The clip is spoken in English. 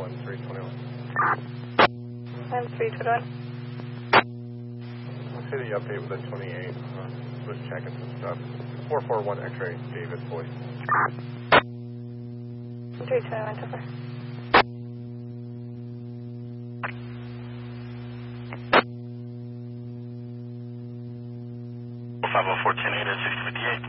I'm 321. I'm 321. I'll see the update with the 28. Just checking some stuff. 441 X-ray, David Boyd. 321, so far. Five 4 10 8 at 658.